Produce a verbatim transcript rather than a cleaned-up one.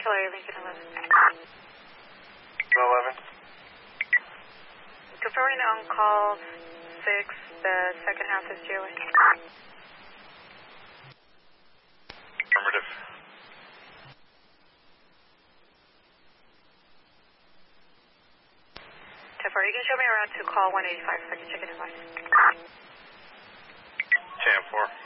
Hillary, Lincoln eleven. eleven. Confirming on call six, the second half is J O A. Affirmative. Tefar, you can show me around to call one eighty-five so I can check it in line. ten four.